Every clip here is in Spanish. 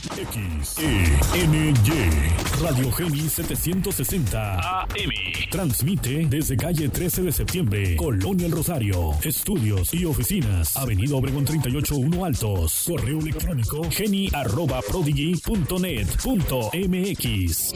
XENY Radio Geni 760 AM. Transmite desde calle 13 de septiembre, Colonia El Rosario. Estudios y oficinas, Avenida Obregón 38-1 Altos. Correo electrónico geni@prodigy.net.mx.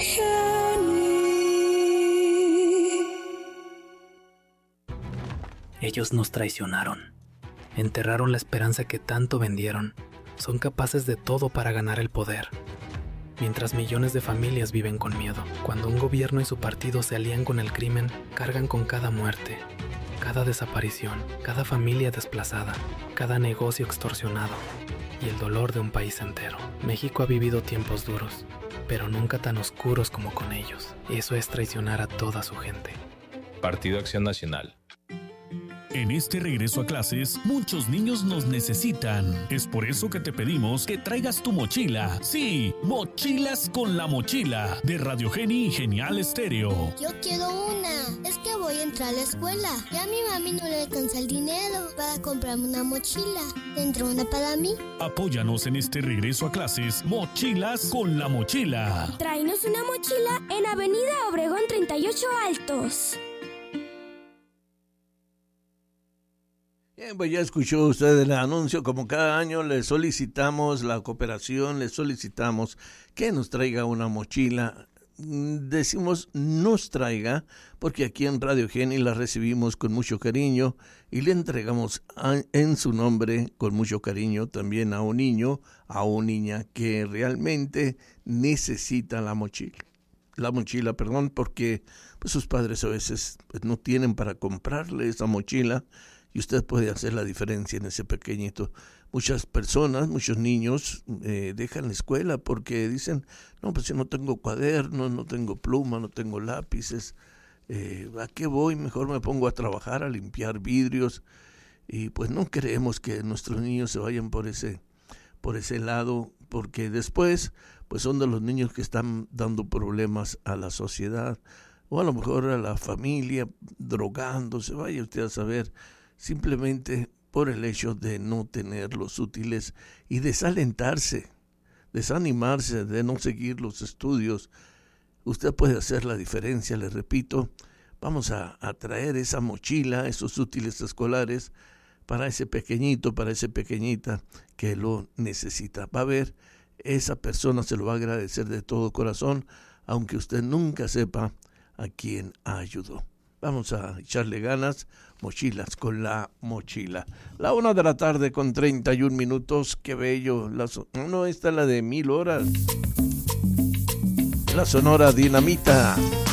Ellos nos traicionaron. Enterraron la esperanza que tanto vendieron. Son capaces de todo para ganar el poder. Mientras millones de familias viven con miedo. Cuando un gobierno y su partido se alían con el crimen, cargan con cada muerte, cada desaparición, cada familia desplazada, cada negocio extorsionado y el dolor de un país entero. México ha vivido tiempos duros, pero nunca tan oscuros como con ellos. Eso es traicionar a toda su gente. Partido Acción Nacional. En este regreso a clases, muchos niños nos necesitan. Es por eso que te pedimos que traigas tu mochila. Sí, Mochilas con la Mochila, de Radio Geni y Genial Estéreo. Yo quiero una. Es que voy a entrar a la escuela. Ya a mi mami no le alcanza el dinero para comprarme una mochila. ¿Tendrá una para mí? Apóyanos en este regreso a clases, Mochilas con la Mochila. Tráenos una mochila en Avenida Obregón 38 Altos. Bien, pues ya escuchó usted el anuncio. Como cada año le solicitamos la cooperación, le solicitamos que nos traiga una mochila. Decimos nos traiga porque aquí en Radio Geni la recibimos con mucho cariño y le entregamos en su nombre con mucho cariño también a un niño, a una niña que realmente necesita la mochila. Porque pues, sus padres a veces pues, no tienen para comprarle esa mochila. Y usted puede hacer la diferencia en ese pequeñito. Muchas personas, muchos niños dejan la escuela porque dicen, no, pues yo no tengo cuadernos, no tengo pluma, no tengo lápices. ¿A qué voy? Mejor me pongo a trabajar, a limpiar vidrios. Y pues no queremos que nuestros niños se vayan por ese lado, porque después pues son de los niños que están dando problemas a la sociedad o a lo mejor a la familia, drogándose, vaya usted a saber. Simplemente por el hecho de no tener los útiles y desanimarse, de no seguir los estudios. Usted puede hacer la diferencia, le repito. Vamos a traer esa mochila, esos útiles escolares para ese pequeñito, para esa pequeñita que lo necesita. Va a ver, esa persona se lo va a agradecer de todo corazón, aunque usted nunca sepa a quién ayudó. Vamos a echarle ganas. Mochilas con la Mochila. 1:00 con 31 minutos. Qué bello. Esta es la de 1000 horas. La Sonora Dinamita.